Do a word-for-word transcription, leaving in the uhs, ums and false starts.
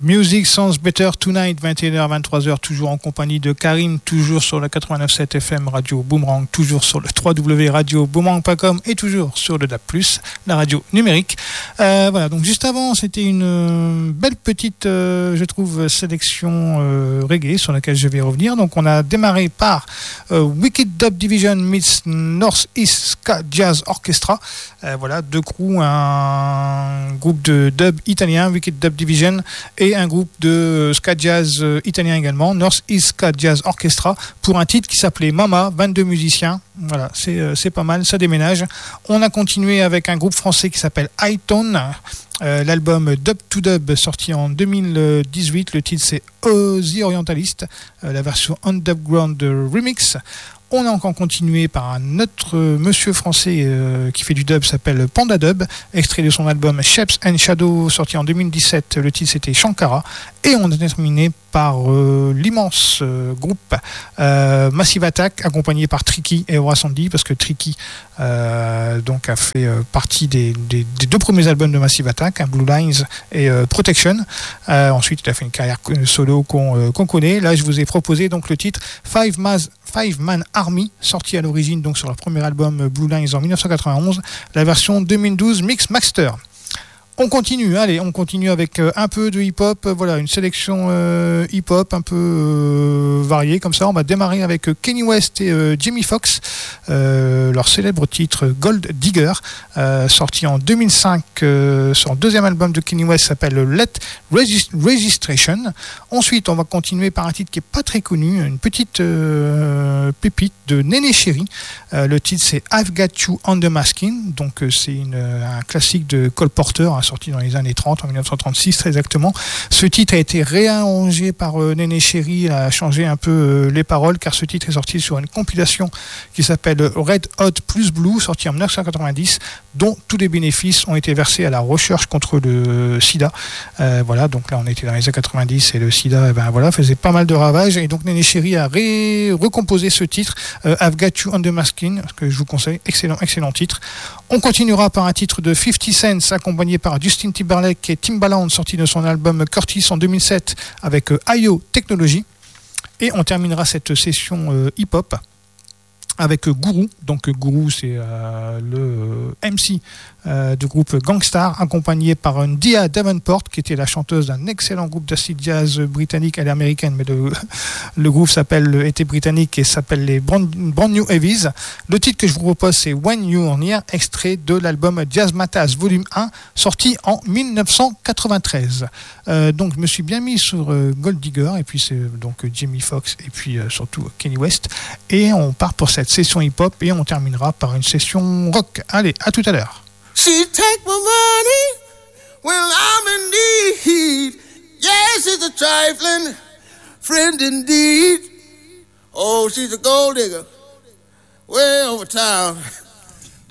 Music Sounds Better Tonight, vingt et une heures vingt-trois heures, toujours en compagnie de Karim, toujours sur le quatre-vingt-neuf virgule sept F M Radio Boomerang, toujours sur le w w w point radio boomerang point com et toujours sur le D A B plus, la radio numérique. Euh, voilà, donc juste avant, c'était une euh, belle petite, euh, je trouve, sélection euh, reggae sur laquelle je vais revenir. Donc on a démarré par euh, Wicked Dub Division meets North East Ska Jazz Orchestra. Euh, voilà, deux crews, un groupe de dub italien, Wicked Dub Division, et un groupe de ska jazz euh, italien également, North East Ska Jazz Orchestra, pour un titre qui s'appelait Mama, vingt-deux musiciens. Voilà, c'est, euh, c'est pas mal, ça déménage. On a continué avec un groupe français qui s'appelle Hightone, euh, l'album Dub to Dub sorti en deux mille dix-huit, le titre c'est The Orientalist, euh, la version Underground Remix. On a encore continué par un autre euh, monsieur français euh, qui fait du dub, s'appelle Panda Dub, extrait de son album Shapes and Shadows sorti en deux mille dix-sept, le titre c'était Shankara. Et on a terminé par euh, l'immense euh, groupe euh, Massive Attack, accompagné par Tricky et Aura Sandy, parce que Tricky euh, donc a fait euh, partie des, des, des deux premiers albums de Massive Attack, hein, Blue Lines et euh, Protection. Euh, ensuite, il a fait une carrière solo qu'on, euh, qu'on connaît. Là, je vous ai proposé donc le titre Five Mas Five Man Army, sorti à l'origine donc sur leur premier album Blue Lines en dix-neuf cent quatre-vingt-onze, la version deux mille douze Mix Master. On continue, allez, on continue avec euh, un peu de hip-hop, euh, voilà, une sélection euh, hip-hop un peu euh, variée comme ça. On va démarrer avec euh, Kanye West et euh, Jamie Foxx, euh, leur célèbre titre Gold Digger, euh, sorti en deux mille cinq, euh, son deuxième album de Kanye West s'appelle Let Regist- Registration. Ensuite, on va continuer par un titre qui est pas très connu, une petite euh, pépite de Néné Chéri. Euh, le titre c'est I've Got You on the Masking, donc euh, c'est une, un classique de Cole Porter, hein, sorti dans les années trente, en dix-neuf cent trente-six très exactement. Ce titre a été réarrangé par euh, Néné Chéri, a changé un peu euh, les paroles, car ce titre est sorti sur une compilation qui s'appelle Red Hot Plus Blue, sorti en dix-neuf cent quatre-vingt-dix, dont tous les bénéfices ont été versés à la recherche contre le sida. Euh, voilà, donc là on était dans les années quatre-vingt-dix et le sida, eh ben voilà, faisait pas mal de ravages, et donc Néné Chéri a ré- recomposé ce titre, euh, I've Got You on the Masking, que je vous conseille, excellent, excellent titre. On continuera par un titre de fifty Cent accompagné par Justin Timberlake et Timbaland, sorti de son album Curtis en deux mille sept avec euh, I O Technology. Et on terminera cette session euh, hip-hop avec euh, Guru. Donc euh, Guru, c'est euh, le euh, M C euh, du groupe Gangstar, accompagné par une Dia Davenport, qui était la chanteuse d'un excellent groupe d'acid jazz britannique. Elle est américaine, mais le, le groupe s'appelle, était britannique et s'appelle les Brand, Brand New Heavies. Le titre que je vous propose, c'est When You're Near, extrait de l'album Jazz Matters Volume un, sorti en dix-neuf cent quatre-vingt-treize. Euh, donc je me suis bien mis sur euh, Gold Digger, et puis c'est donc Jamie Foxx, et puis euh, surtout Kanye West. Et on part pour cette session hip-hop, et on terminera par une session rock. Allez, à tout à l'heure. She take my money when I'm in need. Yes, she's a trifling friend indeed. Oh, she's a gold digger way over town.